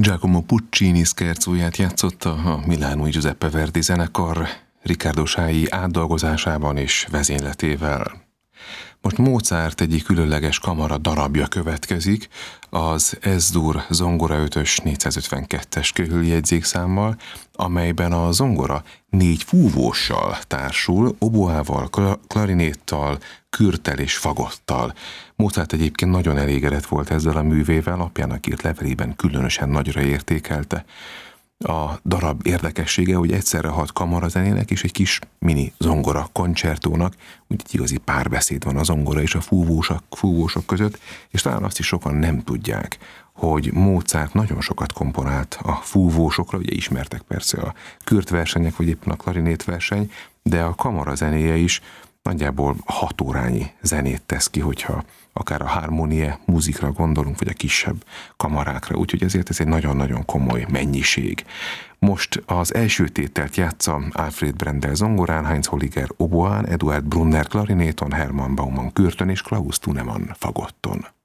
Giacomo Puccini szkerzóját játszotta a Milánói Giuseppe Verdi zenekar Riccardo Sái átdolgozásában és vezényletével. Most Mozart egyik különleges kamara darabja következik, az Es-dur zongora 5-ös 452-es köhöljegyzékszámmal, amelyben a zongora 4 fúvóssal társul, oboával, klarinéttal, kürttel és fagottal. Mozart egyébként nagyon elégedett volt ezzel a művével, apjának írt levelében különösen nagyra értékelte. A darab érdekessége, hogy egyszerre hat kamarazenének és egy kis mini zongora koncertónak, úgy egy igazi párbeszéd van a zongora és a fúvósok között, és talán azt is sokan nem tudják, hogy Mozart nagyon sokat komponált a fúvósokra, ugye ismertek persze a kürtversenyek, vagy éppen a klarinét-verseny, de a kamarazenéje is nagyjából 6 órányi zenét tesz ki, hogyha akár a Harmonie Musicra gondolunk, vagy a kisebb kamarákra, úgyhogy ezért ez egy nagyon-nagyon komoly mennyiség. Most az első tételt játsza Alfred Brendel zongorán, Heinz Holliger oboán, Eduard Brunner klarinéton, Hermann Baumann kürtön és Klaus Thunemann fagotton.